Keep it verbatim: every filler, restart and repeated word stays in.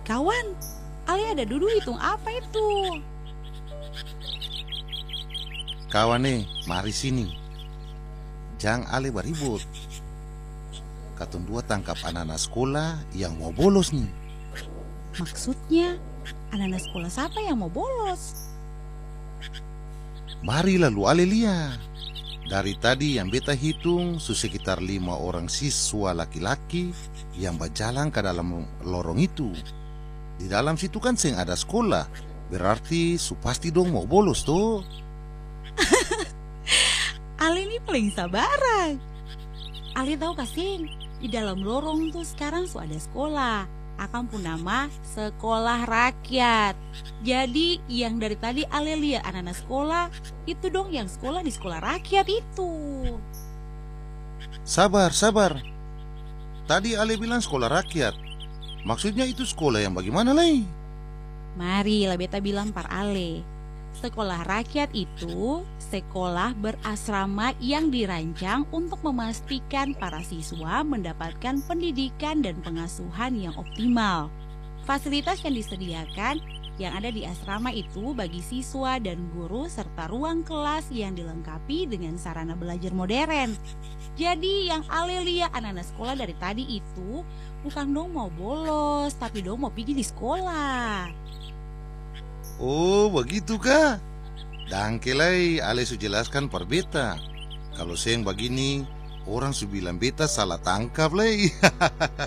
Kawan, Ale ada duduk hitung apa itu? Kawan nih, mari sini. Jang ale baribut. Katong dua tangkap anak-anak sekolah yang mau bolos nih. Maksudnya, anak-anak sekolah siapa yang mau bolos? Mari lalu ale lihat. Dari tadi yang beta hitung sekitar lima orang siswa laki-laki yang berjalan ke dalam lorong itu. Di dalam situ kan seng ada sekolah, berarti su pasti dong mau bolos tuh. Ale ini paling sabaran. Ale tahu kasih, di dalam lorong tuh sekarang su ada sekolah. Akan pun nama sekolah rakyat. Jadi yang dari tadi Ale lihat anak-anak sekolah, itu dong yang sekolah di sekolah rakyat itu. Sabar, sabar. Tadi ale bilang sekolah rakyat. Maksudnya itu sekolah yang bagaimana lagi? Mari lah beta bilang par Ale. Sekolah rakyat itu sekolah berasrama yang dirancang untuk memastikan para siswa mendapatkan pendidikan dan pengasuhan yang optimal. Fasilitas yang disediakan yang ada di asrama itu bagi siswa dan guru serta ruang kelas yang dilengkapi dengan sarana belajar modern. Jadi yang Ale lihat anak-anak sekolah dari tadi itu bukan dong mau bolos, tapi dong mau pergi di sekolah. Oh, begitu kah? Dangkelai ale su jelaskan per beta. Kalau seng begini, orang su bilang beta salah tangkap lagi.